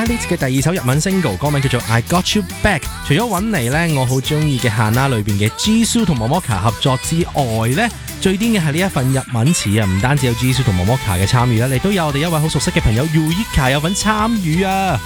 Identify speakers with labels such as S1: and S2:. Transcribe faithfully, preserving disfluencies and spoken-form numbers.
S1: List 嘅第二首日文 single， 歌名叫做 I Got You Back。除咗揾嚟呢我好中意嘅 Hana 裏邊嘅 Jisoo 同 Momoka 合作之外呢，最癲嘅係呢一份日文詞啊，唔單止有 Jisoo 同 Momoka 嘅參與啦，亦都有我哋一位好熟悉嘅朋友 Yuika 有份參與啊。